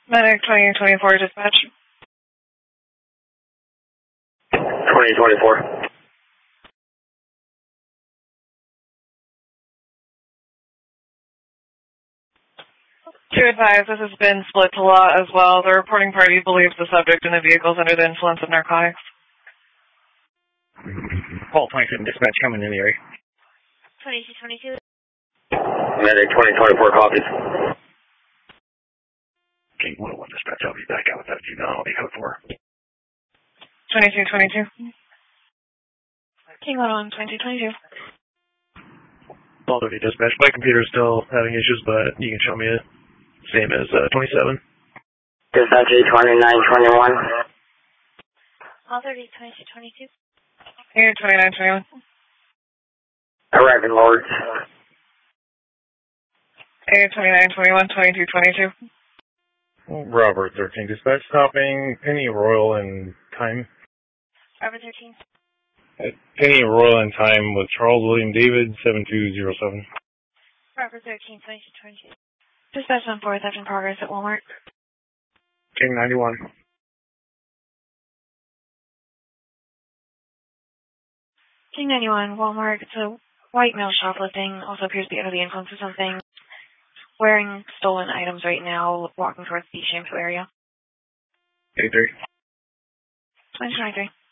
Medic 2024 dispatch. 2024. To advise, this has been split to law as well. The reporting party believes the subject in the vehicle is under the influence of narcotics. Call 27 dispatch coming in the area. 2222. Medic 2024 copies. King 101 dispatch, I'll be back out with that. You know, I'll be code 4. 2222. King 101, 2222. Ball 30 dispatch. My computer's still having issues, but you can show me it. Same as 27. Dispatch 2921. All 30, 2222. Here, 2921. Arriving Lords. Here, 2921, 2222. Robert 13 dispatch, stopping Penny Royal in time. Robert 13. Penny Royal in time with Charles William David, 7207. Robert 13, 2222. Dispatch on 4th in progress at Walmart. King 91. King 91, Walmart. It's a white male shoplifting. Also appears to be under the influence of something. Wearing stolen items right now, walking towards the shampoo area. 83. 2023.